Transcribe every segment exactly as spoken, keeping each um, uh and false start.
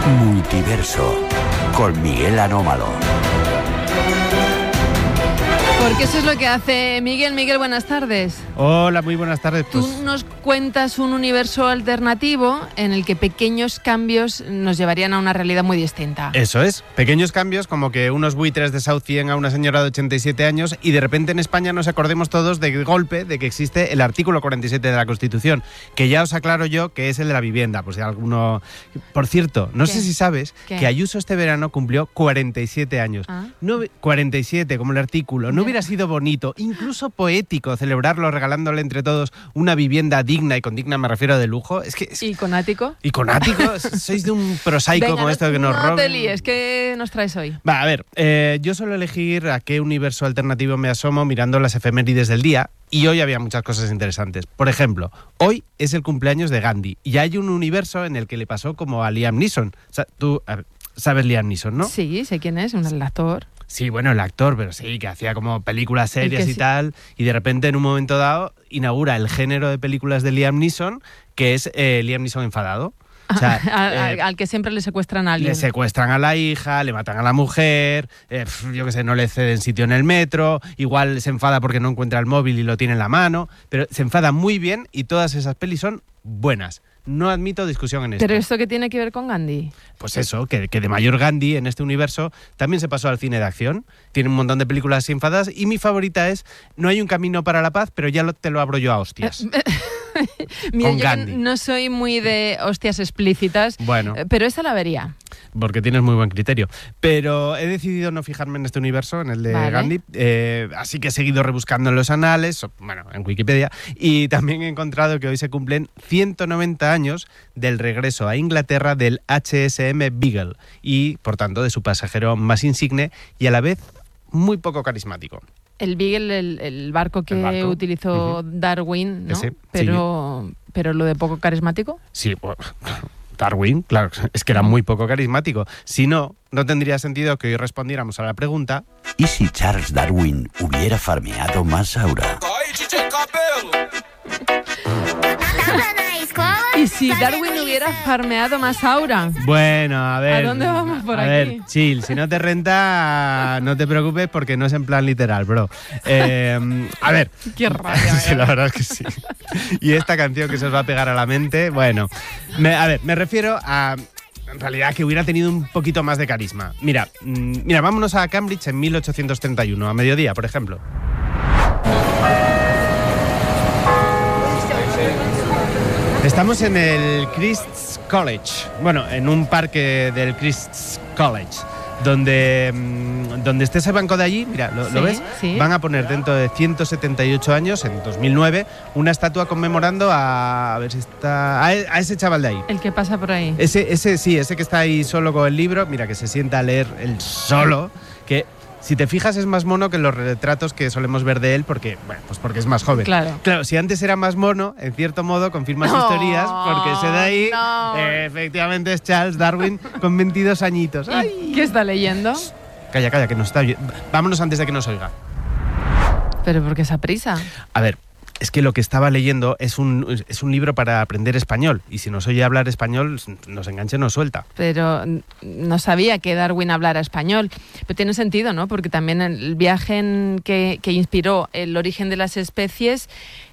Multiverso con Miguel Anómalo. Porque eso es lo que hace Miguel. Miguel, buenas tardes. Hola, muy buenas tardes. Tú pues... nos cuentas un universo alternativo en el que pequeños cambios nos llevarían a una realidad muy distinta. Eso es, pequeños cambios como que unos buitres desahucien a una señora de ochenta y siete años y de repente en España nos acordemos todos de golpe de que existe el artículo cuarenta y siete de la Constitución, que ya os aclaro yo que es el de la vivienda, pues si alguno... Por cierto, no ¿Qué? sé si sabes ¿Qué? que Ayuso este verano cumplió cuarenta y siete años. ¿Ah? No, cuarenta y siete, como el artículo. ¿No hubiera sido bonito, incluso poético, celebrarlo regalándole entre todos una vivienda digna, y con digna me refiero de lujo? Es que es... ¿Y con ático? ¿Y con ático? Sois de un prosaico Venga, como esto que nos no roben. te líes, ¿qué nos traes hoy? Va, a ver, eh, yo suelo elegir a qué universo alternativo me asomo mirando las efemérides del día, y hoy había muchas cosas interesantes. Por ejemplo, hoy es el cumpleaños de Gandhi, y hay un universo en el que le pasó como a Liam Neeson. O sea, tú a ver, sabes Liam Neeson, ¿no? Sí, sé quién es, un actor. Sí, bueno, el actor, pero sí, que hacía como películas serias y sí. tal, y de repente en un momento dado inaugura el género de películas de Liam Neeson, que es eh, Liam Neeson enfadado. O sea, al, eh, al que siempre le secuestran a alguien. Le secuestran a la hija, le matan a la mujer, eh, yo qué sé, no le ceden sitio en el metro, igual se enfada porque no encuentra el móvil y lo tiene en la mano, pero se enfada muy bien y todas esas pelis son buenas. No admito discusión en esto. ¿Pero esto qué tiene que ver con Gandhi? Pues eso, que, que de mayor Gandhi en este universo también se pasó al cine de acción. Tiene un montón de películas así enfadadas y mi favorita es No hay un camino para la paz, pero ya lo, te lo abro yo a hostias. Mira, Con yo Gandhi. que no soy muy de hostias explícitas, Bueno. pero esta la vería. Porque tienes muy buen criterio. Pero he decidido no fijarme en este universo, en el de Vale. Gandhi. Eh, así que he seguido rebuscando en los anales, o, bueno, en Wikipedia, y también he encontrado que hoy se cumplen ciento noventa años del regreso a Inglaterra del H S M Beagle y, por tanto, de su pasajero más insigne y a la vez muy poco carismático. El Beagle, el, el barco que El barco. utilizó Uh-huh. Darwin, ¿no? Ese, pero, pero lo de poco carismático. Sí, bueno, Darwin, claro, es que era muy poco carismático. Si no, no tendría sentido que hoy respondiéramos a la pregunta: ¿Y si Charles Darwin hubiera farmeado más aura? ¿Y si Darwin hubiera farmeado más aura? Bueno, a ver. ¿A dónde vamos por a aquí? ver, chill, si no te renta, no te preocupes porque no es en plan literal, bro. Eh, a ver. Qué rabia. Sí, la verdad es que sí. Y esta canción que se os va a pegar a la mente, bueno. Me, a ver, me refiero a. En realidad, que hubiera tenido un poquito más de carisma. Mira, mm, mira, vámonos a Cambridge en mil ochocientos treinta y uno, a mediodía, por ejemplo. Estamos en el Christ's College, bueno, en un parque del Christ's College, donde, mmm, donde esté ese banco de allí, mira, ¿lo, Sí, ¿lo ves? sí. Van a poner dentro de ciento setenta y ocho años, en dos mil nueve, una estatua conmemorando a, a ver si está, a, a ese chaval de ahí. El que pasa por ahí. Ese, ese sí, ese que está ahí solo con el libro, mira, que se sienta a leer él solo, que si te fijas es más mono que los retratos que solemos ver de él porque, bueno, pues porque es más joven. Claro. Claro, si antes era más mono, en cierto modo confirma sus No, teorías porque ese de ahí no. eh, efectivamente es Charles Darwin con veintidós añitos. ¿Y ¿Qué está leyendo? Calla, calla, que nos está oyendo. Vámonos antes de que nos oiga. ¿Pero por qué esa prisa? A ver, es que lo que estaba leyendo es un, es un libro para aprender español y si nos oye hablar español, nos engancha y nos suelta. Pero no sabía que Darwin hablara español. Pero tiene sentido, ¿no? Porque también el viaje en que, que inspiró el origen de las especies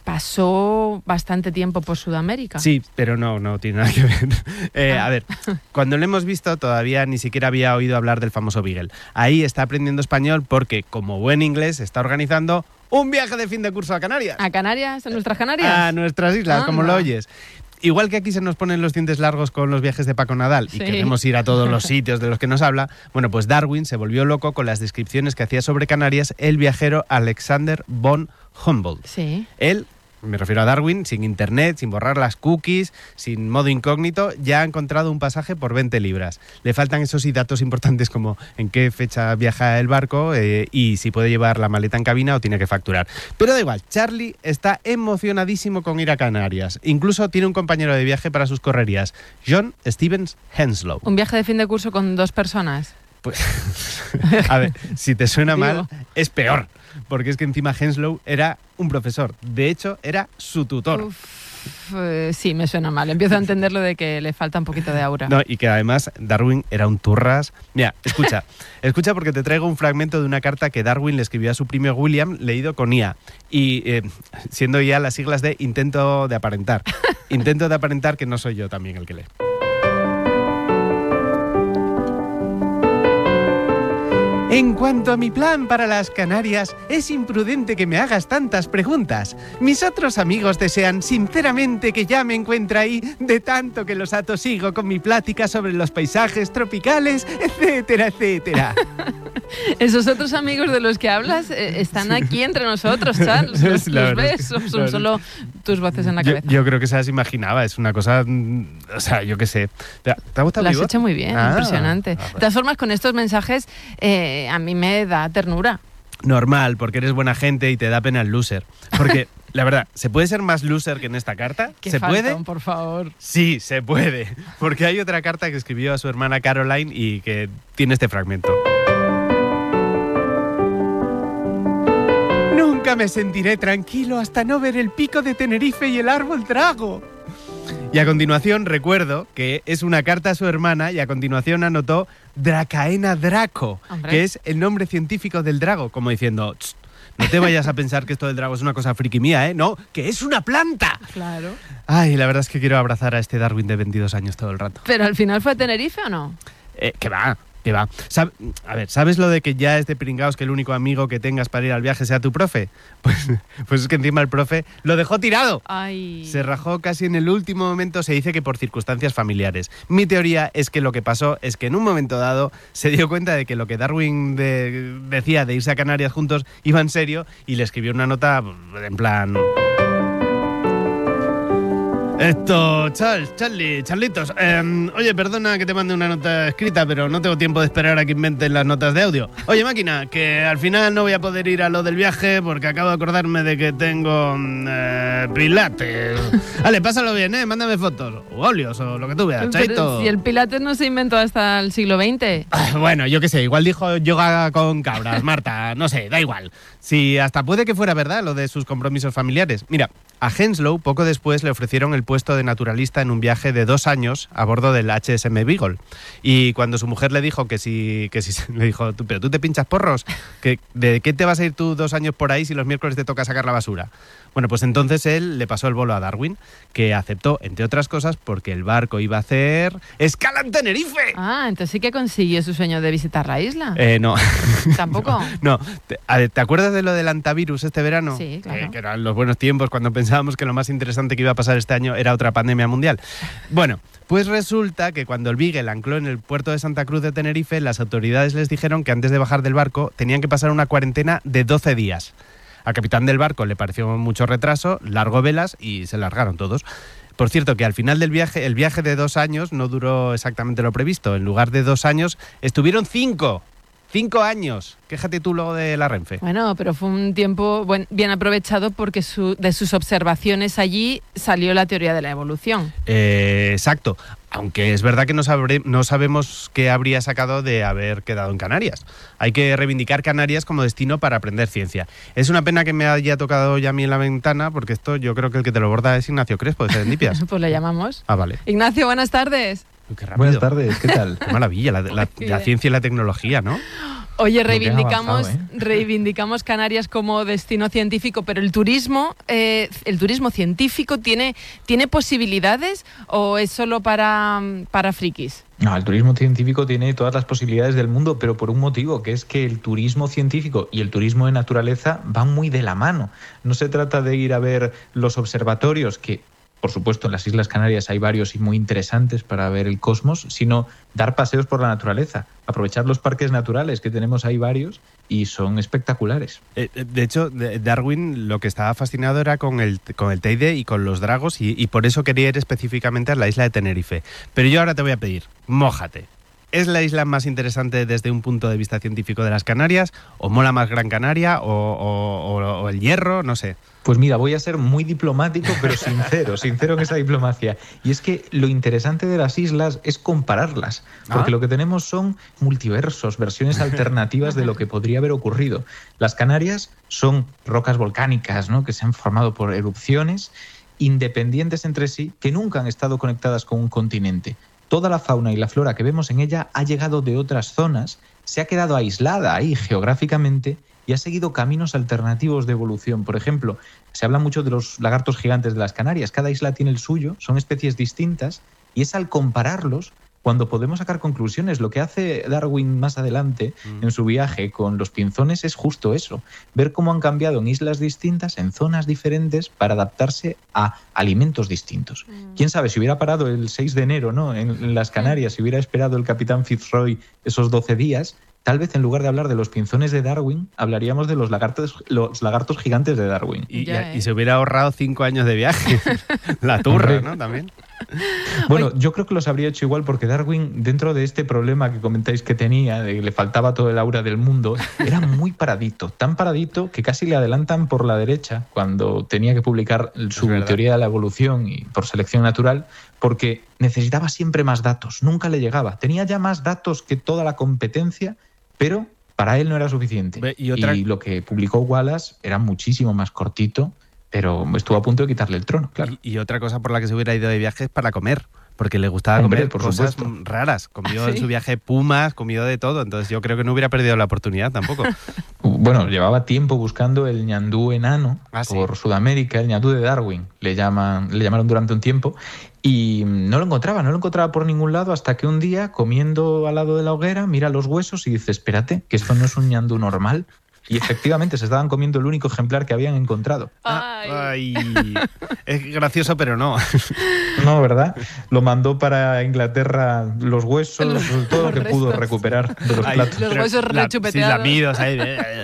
pasó bastante tiempo por Sudamérica. Sí, pero no, no tiene nada que ver. Eh, Ah. A ver, cuando lo hemos visto todavía ni siquiera había oído hablar del famoso Beagle. Ahí está aprendiendo español porque, como buen inglés, está organizando un viaje de fin de curso a Canarias. ¿A Canarias? ¿A nuestras Canarias? A nuestras islas, Anda. como lo oyes. Igual que aquí se nos ponen los dientes largos con los viajes de Paco Nadal y Sí. queremos ir a todos los sitios de los que nos habla, bueno, pues Darwin se volvió loco con las descripciones que hacía sobre Canarias el viajero Alexander von Humboldt. Sí. Él, me refiero a Darwin, sin internet, sin borrar las cookies, sin modo incógnito, ya ha encontrado un pasaje por veinte libras. Le faltan esos y datos importantes como en qué fecha viaja el barco eh, y si puede llevar la maleta en cabina o tiene que facturar. Pero da igual, Charlie está emocionadísimo con ir a Canarias. Incluso tiene un compañero de viaje para sus correrías, John Stevens Henslow. ¿Un viaje de fin de curso con dos personas? Pues, a ver, si te suena Digo. mal, es peor. Porque es que encima Henslow era un profesor. De hecho, era su tutor. Uf. Eh, sí, me suena mal. Empiezo a entender lo de que le falta un poquito de aura. No, y que además Darwin era un turras. Mira, escucha, escucha porque te traigo un fragmento de una carta que Darwin le escribió a su primo William, leído con I A. Y eh, siendo I A las siglas de intento de aparentar. Intento de aparentar que no soy yo también el que lee. En cuanto a mi plan para las Canarias, es imprudente que me hagas tantas preguntas. Mis otros amigos desean sinceramente que ya me encuentre ahí, de tanto que los atosigo con mi plática sobre los paisajes tropicales, etcétera, etcétera. Esos otros amigos de los que hablas eh, están aquí entre nosotros, Charles. ¿Los, los ves? ¿O son solo tus voces en la cabeza? Yo, yo creo que se las imaginaba. Es una cosa... O sea, yo qué sé. ¿Te ha gustado? Lo has hecho muy bien, ah, impresionante. Ah, de todas formas, con estos mensajes eh, a mí me da ternura. Normal, porque eres buena gente y te da pena el loser. Porque, la verdad, ¿se puede ser más loser que en esta carta? ¿Qué ¿Se faltan, puede? por favor? Sí, se puede. Porque hay otra carta que escribió a su hermana Caroline y que tiene este fragmento. Nunca me sentiré tranquilo hasta no ver el pico de Tenerife y el árbol Drago. Y a continuación recuerdo que es una carta a su hermana y a continuación anotó Dracaena draco, Hombre. que es el nombre científico del drago, como diciendo, no te vayas a pensar que esto del drago es una cosa friki mía, ¿eh? No, que es una planta. Claro. Ay, la verdad es que quiero abrazar a este Darwin de veintidós años todo el rato. ¿Pero al final fue a Tenerife o no? Eh, que va, que va. Sab- a ver, ¿sabes lo de que ya es de pringaos que el único amigo que tengas para ir al viaje sea tu profe? Pues, pues es que encima el profe lo dejó tirado. Ay. Se rajó casi en el último momento, se dice que por circunstancias familiares. Mi teoría es que lo que pasó es que en un momento dado se dio cuenta de que lo que Darwin de- decía de irse a Canarias juntos iba en serio y le escribió una nota en plan... Esto, Charles, Charlie, Charlitos, eh, oye, perdona que te mande una nota escrita, pero no tengo tiempo de esperar a que inventen las notas de audio. Oye, máquina, que al final no voy a poder ir a lo del viaje porque acabo de acordarme de que tengo eh, pilates. Vale, pásalo bien, ¿eh? Mándame fotos, o óleos, o lo que tú veas, Pero chaito. si el pilates no se inventó hasta el siglo veinte. Ah, bueno, yo qué sé, igual dijo yoga con cabras, Marta, no sé, da igual. Si hasta puede que fuera verdad lo de sus compromisos familiares. Mira, a Henslow poco después le ofrecieron el puesto de naturalista en un viaje de dos años a bordo del H S M Beagle. Y cuando su mujer le dijo que si, que si le dijo, ¿tú, pero tú te pinchas porros? ¿Que, ¿De qué te vas a ir tú dos años por ahí si los miércoles te toca sacar la basura? Bueno, pues entonces él le pasó el bolo a Darwin, que aceptó, entre otras cosas, porque el barco iba a hacer escala en Tenerife. Ah, entonces sí que consiguió su sueño de visitar la isla. Eh, no. ¿Tampoco? No, ¿Te, a ver, ¿te acuerdas de lo del antivirus este verano? Sí, claro. Eh, que eran los buenos tiempos cuando pensábamos que lo más interesante que iba a pasar este año era otra pandemia mundial. Bueno, pues resulta que cuando el Beagle ancló en el puerto de Santa Cruz de Tenerife, las autoridades les dijeron que antes de bajar del barco tenían que pasar una cuarentena de doce días. Al capitán del barco le pareció mucho retraso, largó velas y se largaron todos. Por cierto, que al final del viaje, el viaje de dos años no duró exactamente lo previsto. En lugar de dos años, estuvieron cinco. Cinco años. Quéjate tú luego de la Renfe. Bueno, pero fue un tiempo buen, bien aprovechado porque su, de sus observaciones allí salió la teoría de la evolución. Eh, exacto. Aunque es verdad que no, sabré, no sabemos qué habría sacado de haber quedado en Canarias. Hay que reivindicar Canarias como destino para aprender ciencia. Es una pena que me haya tocado ya a mí en la ventana, porque esto yo creo que el que te lo borda es Ignacio Crespo, de Serendipias. Pues le llamamos. Ah, vale. Ignacio, buenas tardes. Uy, qué rápido. Buenas tardes, ¿qué tal? Qué maravilla, la, la, la ciencia y la tecnología, ¿no? Oye, Lo que has reivindicamos, avanzado, ¿eh? reivindicamos Canarias como destino científico, pero el turismo, eh, el turismo científico tiene, ¿tiene posibilidades o es solo para, para frikis? No, el turismo científico tiene todas las posibilidades del mundo, pero por un motivo, que es que el turismo científico y el turismo de naturaleza van muy de la mano. No se trata de ir a ver los observatorios, que por supuesto en las Islas Canarias hay varios y muy interesantes para ver el cosmos, sino dar paseos por la naturaleza, aprovechar los parques naturales, que tenemos ahí varios y son espectaculares. Eh, de hecho, Darwin lo que estaba fascinado era con el, con el Teide y con los dragos y, y por eso quería ir específicamente a la isla de Tenerife. Pero yo ahora te voy a pedir, mójate. ¿Es la isla más interesante desde un punto de vista científico de las Canarias? ¿O mola más Gran Canaria? ¿O, o, o, o el Hierro? No sé. Pues mira, voy a ser muy diplomático, pero sincero, sincero en esa diplomacia. Y es que lo interesante de las islas es compararlas, porque ¿Ah? lo que tenemos son multiversos, versiones alternativas de lo que podría haber ocurrido. Las Canarias son rocas volcánicas, ¿no?, que se han formado por erupciones independientes entre sí que nunca han estado conectadas con un continente. Toda la fauna y la flora que vemos en ella ha llegado de otras zonas, se ha quedado aislada ahí geográficamente y ha seguido caminos alternativos de evolución. Por ejemplo, se habla mucho de los lagartos gigantes de las Canarias. Cada isla tiene el suyo, son especies distintas y es al compararlos cuando podemos sacar conclusiones. Lo que hace Darwin más adelante mm. en su viaje con los pinzones es justo eso, ver cómo han cambiado en islas distintas, en zonas diferentes, para adaptarse a alimentos distintos. Mm. Quién sabe, si hubiera parado el seis de enero, ¿no?, en, en las Canarias, si hubiera esperado el capitán Fitzroy esos doce días, tal vez en lugar de hablar de los pinzones de Darwin, hablaríamos de los lagartos, los lagartos gigantes de Darwin. Y, ya, ¿eh? y se hubiera ahorrado cinco años de viaje. La turra, ¿no? También. Bueno, yo creo que los habría hecho igual porque Darwin, dentro de este problema que comentáis que tenía, de que le faltaba todo el aura del mundo, era muy paradito, tan paradito que casi le adelantan por la derecha cuando tenía que publicar su teoría de la evolución y por selección natural, porque necesitaba siempre más datos, nunca le llegaba. Tenía ya más datos que toda la competencia, pero para él no era suficiente. ¿Y, otra... y lo que publicó Wallace era muchísimo más cortito, pero estuvo a punto de quitarle el trono, claro. Y, y otra cosa por la que se hubiera ido de viaje es para comer, porque le gustaba Hombre, comer por cosas supuesto. raras. Comió ¿Ah, en sí? su viaje pumas, comió de todo, entonces yo creo que no hubiera perdido la oportunidad tampoco. Bueno, llevaba tiempo buscando el ñandú enano ¿Ah, sí? por Sudamérica, el ñandú de Darwin, le, llaman, le llamaron durante un tiempo, y no lo encontraba, no lo encontraba por ningún lado, hasta que un día, comiendo al lado de la hoguera, mira los huesos y dice, espérate, que esto no es un ñandú normal. Y efectivamente se estaban comiendo el único ejemplar que habían encontrado. Ay. Ay, es gracioso, pero no. No, ¿verdad? Lo mandó para Inglaterra los huesos, Los- todo lo los que pudo restos. recuperar de los Ay, platos. Los pero huesos la- rechupeteados. Sí, lamidos ahí.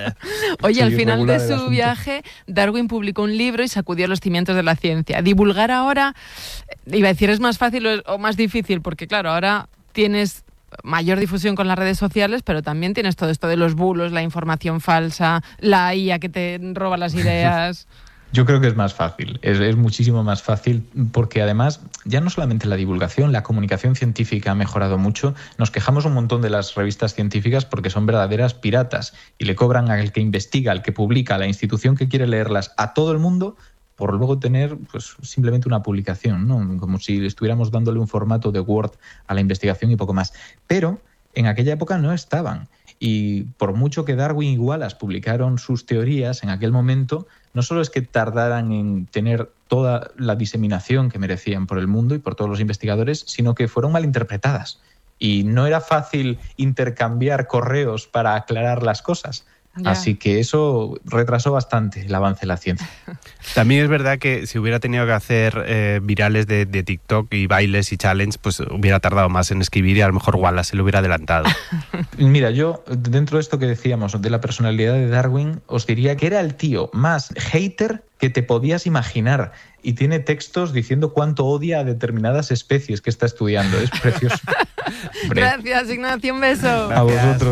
Oye, Sí, al final de regular el su asunto. viaje, Darwin publicó un libro y sacudió los cimientos de la ciencia. Divulgar ahora, iba a decir, es más fácil o- o más difícil, porque claro, ahora tienes mayor difusión con las redes sociales, pero también tienes todo esto de los bulos, la información falsa, la I A que te roba las ideas. Yo creo que es más fácil, es, es muchísimo más fácil porque además ya no solamente la divulgación, la comunicación científica ha mejorado mucho. Nos quejamos un montón de las revistas científicas porque son verdaderas piratas y le cobran al que investiga, al que publica, a la institución que quiere leerlas, a todo el mundo por luego tener pues simplemente una publicación, ¿no? Como si estuviéramos dándole un formato de Word a la investigación y poco más. Pero en aquella época no estaban. Y por mucho que Darwin y Wallace publicaron sus teorías en aquel momento, no solo es que tardaran en tener toda la diseminación que merecían por el mundo y por todos los investigadores, sino que fueron malinterpretadas. Y no era fácil intercambiar correos para aclarar las cosas. Ya. Así que eso retrasó bastante el avance de la ciencia. También es verdad que si hubiera tenido que hacer eh, virales de, de TikTok y bailes y challenge, pues hubiera tardado más en escribir y a lo mejor Wallace se lo hubiera adelantado. Mira, yo dentro de esto que decíamos de la personalidad de Darwin, os diría que era el tío más hater que te podías imaginar y tiene textos diciendo cuánto odia a determinadas especies que está estudiando. Es precioso. Hombre, Gracias, Ignacio, un beso. a vosotros.